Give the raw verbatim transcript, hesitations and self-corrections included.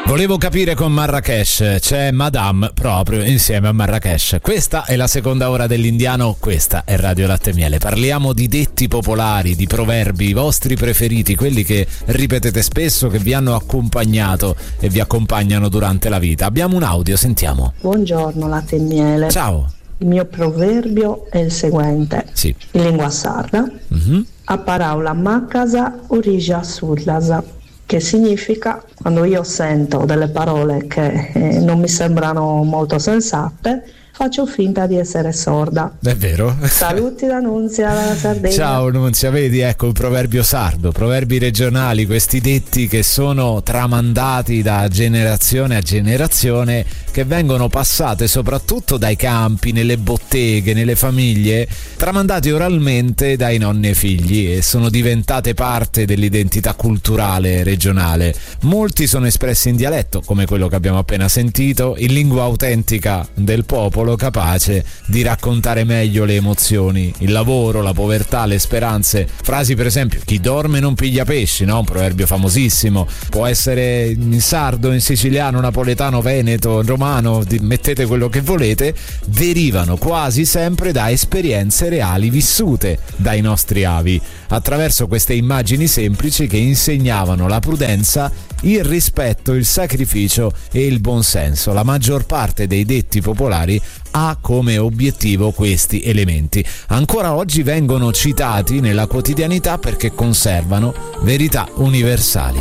Volevo capire con Marrakesh, c'è Madame proprio insieme a Marrakesh. Questa è la seconda ora dell'Indiano, questa è Radio Latte Miele. Parliamo di detti popolari, di proverbi, i vostri preferiti, quelli che ripetete spesso, che vi hanno accompagnato e vi accompagnano durante la vita. Abbiamo un audio, sentiamo. Buongiorno Latte Miele. Ciao. Il mio proverbio è il seguente. Sì. In lingua sarda. Mm-hmm. A paraula macasa origgia sullasa, che significa, quando io sento delle parole che eh, non mi sembrano molto sensate, faccio finta di essere sorda. È vero. Saluti da Nunzia dalla Sardegna. Ciao Nunzia, vedi, ecco il proverbio sardo, proverbi regionali, questi detti che sono tramandati da generazione a generazione, che vengono passate soprattutto dai campi, nelle botteghe, nelle famiglie, tramandati oralmente dai nonni ai figli, e sono diventate parte dell'identità culturale regionale. Molti sono espressi in dialetto, come quello che abbiamo appena sentito, in lingua autentica del popolo, capace di raccontare meglio le emozioni, il lavoro, la povertà, le speranze. Frasi per esempio: chi dorme non piglia pesci, no? Un proverbio famosissimo. Può essere in sardo, in siciliano, napoletano, veneto, romano, mettete quello che volete. Derivano quasi sempre da esperienze reali vissute dai nostri avi, attraverso queste immagini semplici che insegnavano la prudenza, il rispetto, il sacrificio e il buonsenso. La maggior parte dei detti popolari ha come obiettivo questi elementi. Ancora oggi vengono citati nella quotidianità perché conservano verità universali.